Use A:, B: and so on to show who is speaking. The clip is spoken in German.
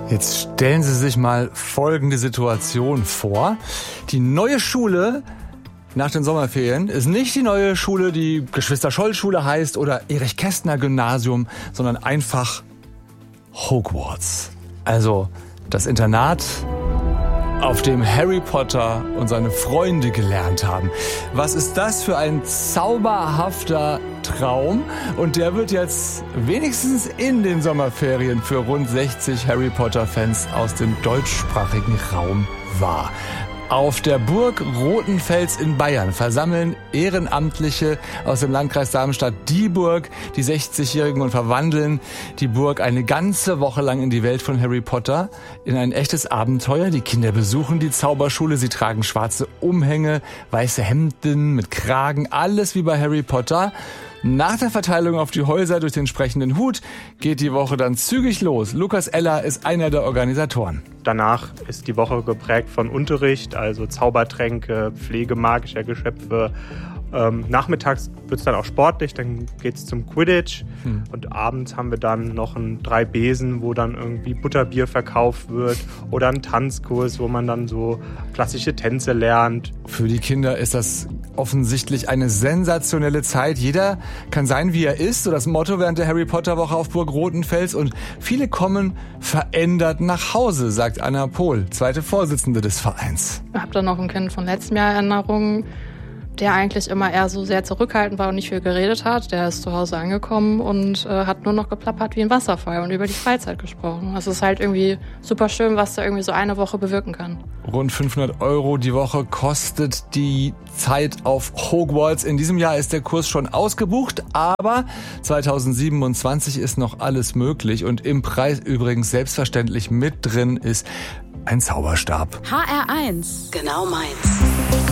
A: Jetzt stellen Sie sich mal folgende Situation vor. Die neue Schule nach den Sommerferien ist nicht die neue Schule, die Geschwister-Scholl-Schule heißt oder Erich-Kästner-Gymnasium, sondern einfach Hogwarts. Also das Internat, auf dem Harry Potter und seine Freunde gelernt haben. Was ist das für ein zauberhafter Traum? Und der wird jetzt wenigstens in den Sommerferien für rund 60 Harry Potter-Fans aus dem deutschsprachigen Raum wahr. Auf der Burg Rothenfels in Bayern versammeln Ehrenamtliche aus dem Landkreis Darmstadt-Dieburg die 60-Jährigen und verwandeln die Burg eine ganze Woche lang in die Welt von Harry Potter, in ein echtes Abenteuer. Die Kinder besuchen die Zauberschule, sie tragen schwarze Umhänge, weiße Hemden mit Kragen, alles wie bei Harry Potter. Nach der Verteilung auf die Häuser durch den sprechenden Hut geht die Woche dann zügig los. Lukas Eller ist einer der Organisatoren.
B: Danach ist die Woche geprägt von Unterricht, also Zaubertränke, Pflege magischer Geschöpfe. Nachmittags wird es dann auch sportlich, dann geht es zum Quidditch. Und abends haben wir dann noch 3 Besen, wo dann irgendwie Butterbier verkauft wird oder einen Tanzkurs, wo man dann so klassische Tänze lernt.
A: Für die Kinder ist das offensichtlich eine sensationelle Zeit. Jeder kann sein, wie er ist, so das Motto während der Harry Potter Woche auf Burg Rothenfels. Und viele kommen verändert nach Hause, sagt Anna Pohl, zweite Vorsitzende des Vereins.
C: Ich habe da noch ein Kind von letztem Jahr Erinnerungen, der eigentlich immer eher so sehr zurückhaltend war und nicht viel geredet hat. Der ist zu Hause angekommen und hat nur noch geplappert wie ein Wasserfall und über die Freizeit gesprochen. Das ist halt irgendwie super schön, was da irgendwie so eine Woche bewirken kann.
A: Rund 500 € die Woche kostet die Zeit auf Hogwarts. In diesem Jahr ist der Kurs schon ausgebucht, aber 2027 ist noch alles möglich und im Preis übrigens selbstverständlich mit drin ist ein Zauberstab.
D: HR1, genau meins.